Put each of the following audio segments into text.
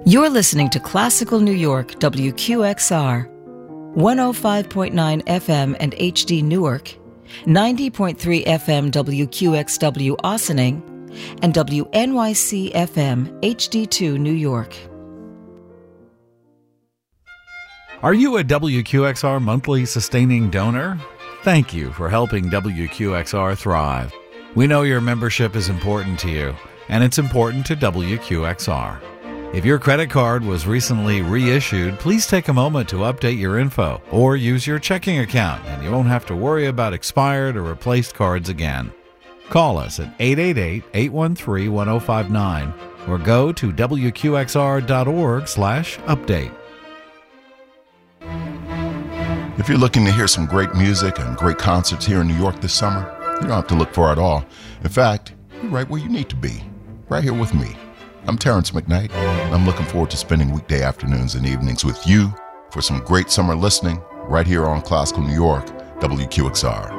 You're listening to Classical New York, WQXR, 105.9 FM and HD Newark, 90.3 FM WQXW Ossining, and WNYC FM HD2 New York. Are you a WQXR monthly sustaining donor? Thank you for helping WQXR thrive. We know your membership is important to you, and it's important to WQXR. If your credit card was recently reissued, please take a moment to update your info or use your checking account, and you won't have to worry about expired or replaced cards again. Call us at 888-813-1059 or go to wqxr.org/update. If you're looking to hear some great music and great concerts here in New York this summer, you don't have to look far at all. In fact, you're right where you need to be, right here with me. I'm Terrence McKnight, and I'm looking forward to spending weekday afternoons and evenings with you for some great summer listening right here on Classical New York, WQXR.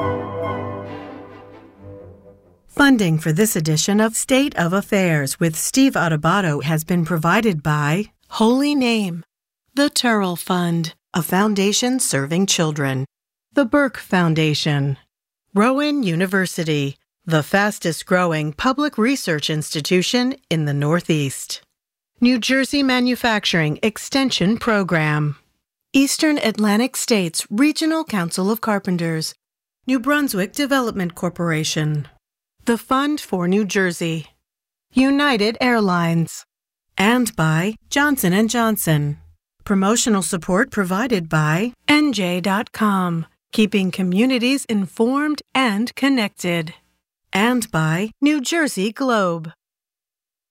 Funding for this edition of State of Affairs with Steve Adubato has been provided by Holy Name, the Turrell Fund, a foundation serving children, the Burke Foundation, Rowan University, the fastest-growing public research institution in the Northeast, New Jersey Manufacturing Extension Program, Eastern Atlantic States Regional Council of Carpenters, New Brunswick Development Corporation, the Fund for New Jersey, United Airlines, and by Johnson & Johnson. Promotional support provided by NJ.com, keeping communities informed and connected. And by New Jersey Globe.